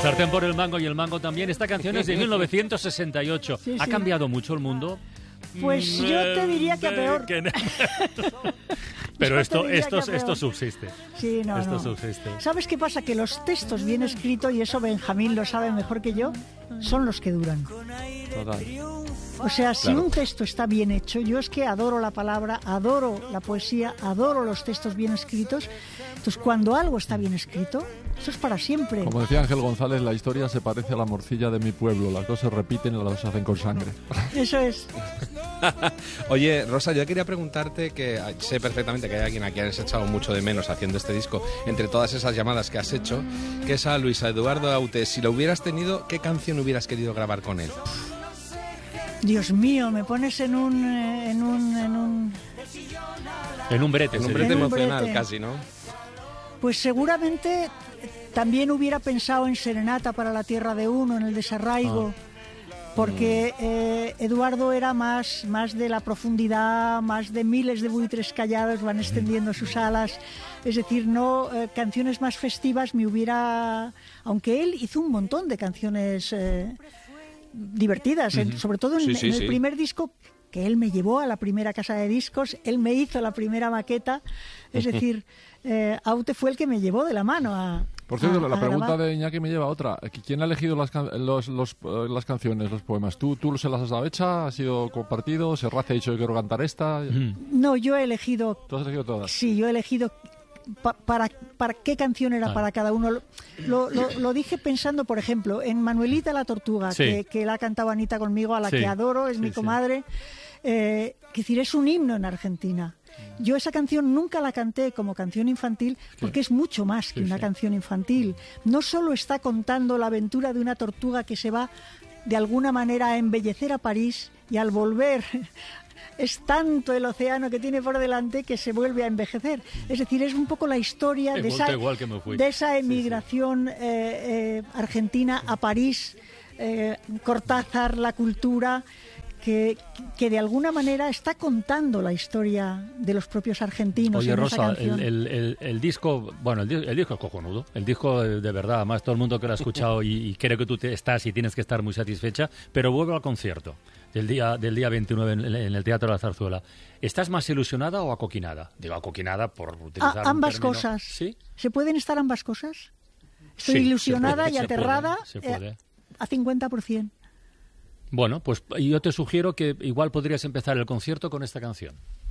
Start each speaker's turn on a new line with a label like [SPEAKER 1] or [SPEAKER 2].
[SPEAKER 1] sartén por el mango y el mango también. Esta canción es de 1968.
[SPEAKER 2] Sí,
[SPEAKER 1] ¿Ha
[SPEAKER 2] sí.
[SPEAKER 1] cambiado mucho el mundo?
[SPEAKER 2] Pues yo te diría que a peor.
[SPEAKER 1] Pero
[SPEAKER 2] Yo te diría que a
[SPEAKER 1] esto
[SPEAKER 2] peor.
[SPEAKER 1] subsiste.
[SPEAKER 2] Sí, no,
[SPEAKER 1] Esto
[SPEAKER 2] no.
[SPEAKER 1] subsiste.
[SPEAKER 2] ¿Sabes qué pasa? Que los textos bien escritos, y eso Benjamín lo sabe mejor que yo, son los que duran.
[SPEAKER 3] Total.
[SPEAKER 2] O sea, si un texto está bien hecho, yo es que adoro la palabra, adoro la poesía, adoro los textos bien escritos. Entonces, cuando algo está bien escrito, eso es para siempre.
[SPEAKER 3] Como decía Ángel González, la historia se parece a la morcilla de mi pueblo. Las dos se repiten y las dos se hacen con sangre.
[SPEAKER 2] Eso es.
[SPEAKER 4] Oye, Rosa, yo quería preguntarte, que sé perfectamente que hay alguien a quien has echado mucho de menos haciendo este disco, entre todas esas llamadas que has hecho, que es a Luis Eduardo Aute. Si lo hubieras tenido, ¿qué canción hubieras querido grabar con él?
[SPEAKER 2] Dios mío, me pones en un
[SPEAKER 1] En un brete.
[SPEAKER 4] En un
[SPEAKER 1] sería.
[SPEAKER 4] brete
[SPEAKER 2] En un
[SPEAKER 4] emocional
[SPEAKER 2] brete.
[SPEAKER 4] casi, ¿no?
[SPEAKER 2] Pues seguramente también hubiera pensado en Serenata para la Tierra de Uno, en el desarraigo, porque Eduardo era más de la profundidad, más de miles de buitres callados van extendiendo sus alas. Es decir, no canciones más festivas me hubiera... Aunque él hizo un montón de canciones divertidas, sobre todo en el primer disco, que él me llevó a la primera casa de discos, él me hizo la primera maqueta, es decir, Aute fue el que me llevó de la mano a...
[SPEAKER 3] Por cierto, la pregunta
[SPEAKER 2] grabar.
[SPEAKER 3] de Iñaki me lleva a otra. ¿Quién ha elegido las canciones, los poemas? ¿Tú se las has dado hecha? ¿Ha sido compartido? ¿Serrat te ha dicho que quiero cantar esta?
[SPEAKER 2] No, yo he elegido...
[SPEAKER 3] ¿Tú has elegido todas?
[SPEAKER 2] Sí, yo he elegido para qué canción era para cada uno. Lo dije pensando, por ejemplo, en Manuelita la Tortuga,
[SPEAKER 1] Sí.
[SPEAKER 2] que la ha cantado Anita conmigo, a la
[SPEAKER 1] Sí.
[SPEAKER 2] que adoro, es mi comadre. Es decir, es un himno en Argentina. Yo esa canción nunca la canté como canción infantil porque es mucho más que una canción infantil. No solo está contando la aventura de una tortuga que se va de alguna manera a embellecer a París y al volver es tanto el océano que tiene por delante que se vuelve a envejecer. Es decir, es un poco la historia
[SPEAKER 1] He
[SPEAKER 2] de
[SPEAKER 1] vuelto igual que me fui.
[SPEAKER 2] esa emigración argentina a París, Cortázar, la cultura... Que de alguna manera está contando la historia de los propios argentinos.
[SPEAKER 1] Oye,
[SPEAKER 2] en
[SPEAKER 1] Rosa,
[SPEAKER 2] esa canción.
[SPEAKER 1] el disco, bueno, el disco es cojonudo. El disco, de verdad, además todo el mundo que lo ha escuchado y creo que tú estás y tienes que estar muy satisfecha, pero vuelvo al concierto del día 29 en el Teatro de la Zarzuela. ¿Estás más ilusionada o acoquinada? Digo, acoquinada por utilizar un
[SPEAKER 2] ambas
[SPEAKER 1] término.
[SPEAKER 2] cosas.
[SPEAKER 1] ¿Sí?
[SPEAKER 2] ¿Se pueden estar ambas cosas? Estoy
[SPEAKER 1] Sí,
[SPEAKER 2] ilusionada
[SPEAKER 1] se puede,
[SPEAKER 2] y aterrada
[SPEAKER 1] se puede.
[SPEAKER 2] a 50%.
[SPEAKER 1] Bueno, pues yo te sugiero que igual podrías empezar el concierto con esta canción.